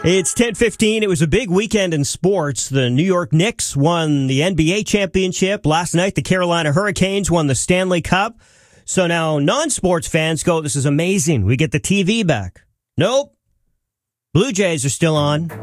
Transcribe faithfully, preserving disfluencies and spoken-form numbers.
It's ten fifteen. It was a big weekend in sports. The New York Knicks won the N B A championship. Last night, the Carolina Hurricanes won the Stanley Cup. So now non-sports fans go, this is amazing. We get the T V back. Nope. Blue Jays are still on.